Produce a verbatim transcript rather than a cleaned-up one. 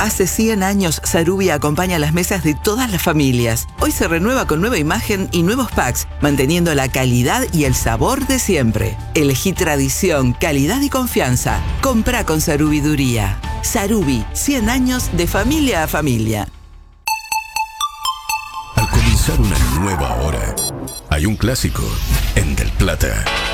Hace cien años, Sarubi acompaña las mesas de todas las familias. Hoy se renueva con nueva imagen y nuevos packs, manteniendo la calidad y el sabor de siempre. Elegí tradición, calidad y confianza. Comprá con Sarubiduría. Sarubi, cien años de familia a familia. Al comenzar una nueva hora, hay un clásico en Del Plata.